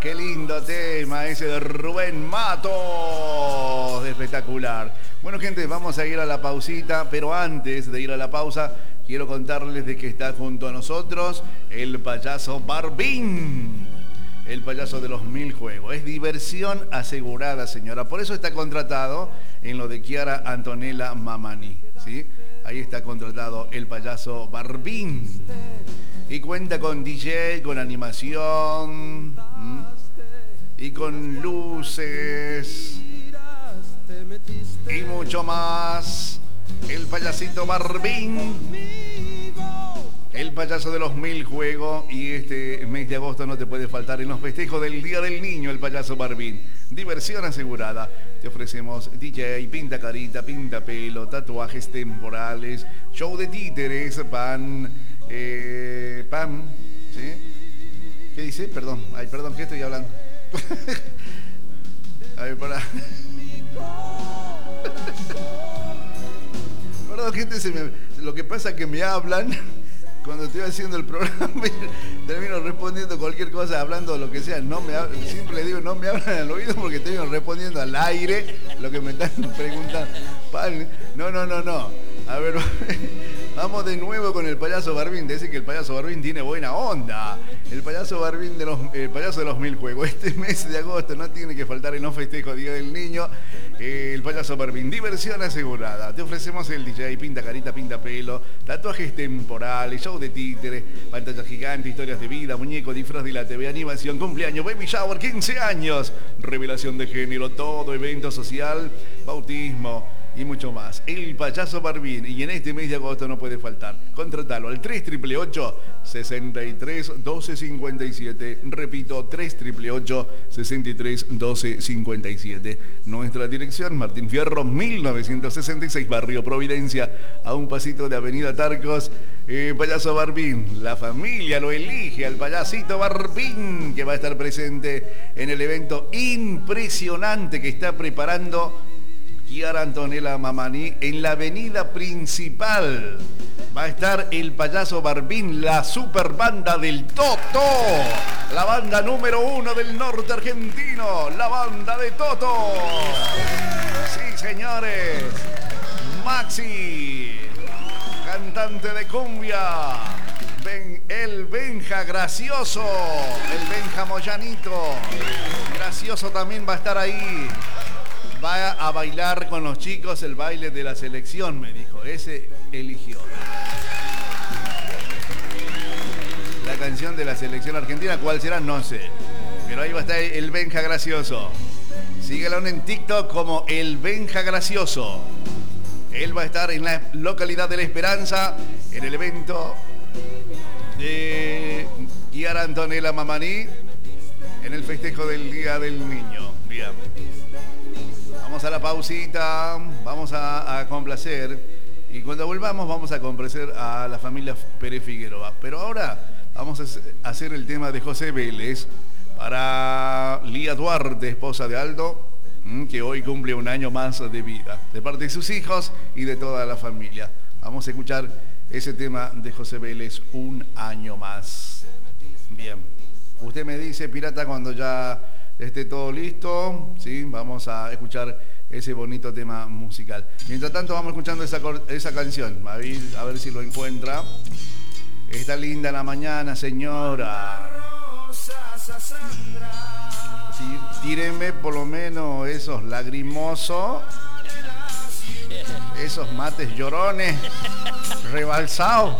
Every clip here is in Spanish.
Qué lindo tema ese de Rubén Matos. Espectacular. Bueno, gente, vamos a ir a la pausita, pero antes de ir a la pausa, quiero contarles de que está junto a nosotros el payaso Barbín. El payaso de los 1000 juegos. Es diversión asegurada, señora. Por eso está contratado en lo de Chiara Antonella Mamani, ¿sí? Ahí está contratado el payaso Barbín. Y cuenta con DJ, con animación, y con luces, y mucho más. El payasito Barbín, el payaso de los 1000 juegos. Y este mes de agosto no te puede faltar en los festejos del Día del Niño el payaso Barbín. Diversión asegurada. Te ofrecemos DJ, pinta carita, pinta pelo, tatuajes temporales, show de títeres, pan, ¿sí? ¿Qué dice? Perdón, perdón, ¿qué estoy hablando? A ver, para. Perdón, gente, lo que pasa es que me hablan cuando estoy haciendo el programa y termino respondiendo cualquier cosa, hablando lo que sea. Siempre le digo, no me hablan al oído porque estoy respondiendo al aire lo que me están preguntando. No. A ver, vamos de nuevo con el payaso Barbín. Dice que el payaso Barbín tiene buena onda. El payaso Barbín el payaso de los 1000 juegos. Este mes de agosto no tiene que faltar en los festejos Día del Niño. El payaso Barbín, diversión asegurada. Te ofrecemos el DJ, pinta carita, pinta pelo, tatuajes temporales, show de títeres, pantalla gigante, historias de vida, muñeco, disfraz de la TV, animación, cumpleaños, baby shower, 15 años, revelación de género, todo evento social, bautismo y mucho más. El payaso Barbín, y en este mes de agosto no puede faltar. Contratalo al 3888-631257. Repito, 3888-631257. Nuestra dirección, Martín Fierro, 1966, Barrio Providencia, a un pasito de Avenida Tarcos. Payaso Barbín, la familia lo elige al payasito Barbín, que va a estar presente en el evento impresionante que está preparando Chiara Antonella Mamani en la avenida principal. Va a estar el payaso Barbín, la super banda del Toto, la banda número 1 del norte argentino, la banda de Toto. Sí, señores. Maxi, cantante de cumbia. El Benja Gracioso, el Benja Moyanito. Gracioso también va a estar ahí. Va a bailar con los chicos el baile de la selección, me dijo. Ese eligió. La canción de la selección argentina, ¿cuál será? No sé. Pero ahí va a estar el Benja Gracioso. Síguelo en TikTok como el Benja Gracioso. Él va a estar en la localidad de La Esperanza, en el evento de Chiara Antonella Mamani, en el festejo del Día del Niño. Bien. Vamos a la pausita, vamos a complacer, y cuando volvamos vamos a complacer a la familia Pérez Figueroa. Pero ahora vamos a hacer el tema de José Vélez para Lía Duarte, esposa de Aldo, que hoy cumple un año más de vida, de parte de sus hijos y de toda la familia. Vamos a escuchar ese tema de José Vélez, un año más. Bien, usted me dice, pirata, cuando ya esté todo listo, ¿sí? Vamos a escuchar ese bonito tema musical. Mientras tanto vamos escuchando esa canción, a ver si lo encuentra. Está linda la mañana, señora. Sí, tírenme por lo menos esos lagrimosos, esos mates llorones, rebalsados.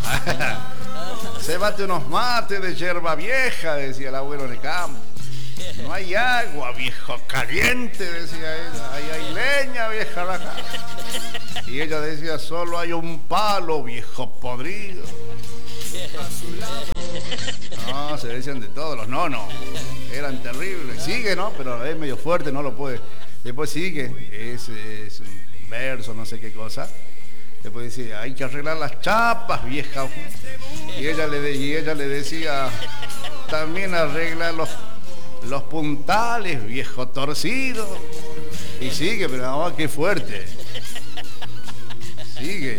Se bate unos mates de yerba vieja, decía el abuelo de campo. No hay agua, viejo caliente, decía ella. Ahí hay leña, vieja la casa. Y ella decía, solo hay un palo, viejo podrido. No, se decían de todos los no. Eran terribles. Sigue, ¿no? Pero es medio fuerte, no lo puede. Después sigue. Es un verso, no sé qué cosa. Después decía, hay que arreglar las chapas, vieja. Y ella le decía, también arregla los puntales, viejo torcido. Y sigue, pero qué fuerte. Sigue.